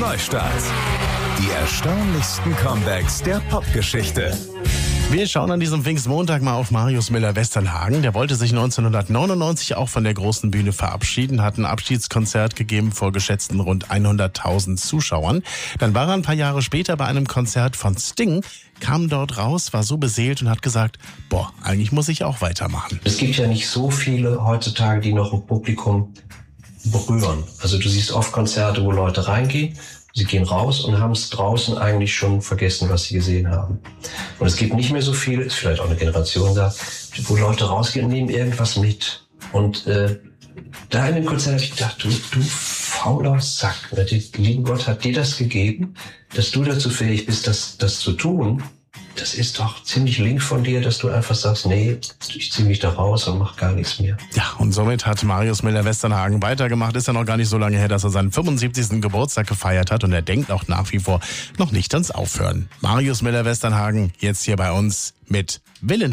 Neustart. Die erstaunlichsten Comebacks der Popgeschichte. Wir schauen an diesem Pfingstmontag mal auf Marius Müller-Westernhagen. Der wollte sich 1999 auch von der großen Bühne verabschieden, hat ein Abschiedskonzert gegeben vor geschätzten rund 100.000 Zuschauern. Dann war er ein paar Jahre später bei einem Konzert von Sting, kam dort raus, war so beseelt und hat gesagt, eigentlich muss ich auch weitermachen. Es gibt ja nicht so viele heutzutage, die noch ein Publikum berühren. Also du siehst oft Konzerte, wo Leute reingehen, sie gehen raus und haben es draußen eigentlich schon vergessen, was sie gesehen haben. Und es gibt nicht mehr so viel, ist vielleicht auch eine Generation da, wo Leute rausgehen und nehmen irgendwas mit. Und da in dem Konzert habe ich gedacht, du fauler Sack, der liebe Gott hat dir das gegeben, dass du dazu fähig bist, das zu tun. Das ist doch ziemlich link von dir, dass du einfach sagst, nee, ich ziehe mich da raus und mach gar nichts mehr. Ja, und somit hat Marius Müller-Westernhagen weitergemacht. Ist ja noch gar nicht so lange her, dass er seinen 75. Geburtstag gefeiert hat und er denkt auch nach wie vor noch nicht ans Aufhören. Marius Müller-Westernhagen jetzt hier bei uns mit Willen.